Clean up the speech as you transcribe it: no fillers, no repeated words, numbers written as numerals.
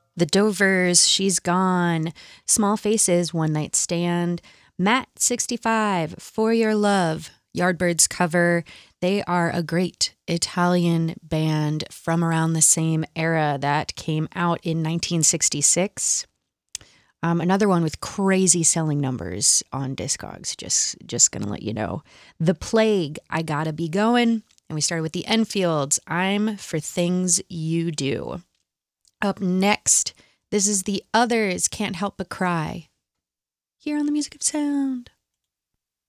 The Dovers, She's Gone, Small Faces, One Night Stand, Matt 65, For Your Love, Yardbirds cover. They are a great Italian band from around the same era that came out in 1966. Another one with crazy selling numbers on Discogs. Just gonna let you know. The Plague, I Gotta Be Going. And we started with the Enfields, I'm for Things You Do. Up next, this is the Others, Can't Help But Cry. Here on the Music of Sound.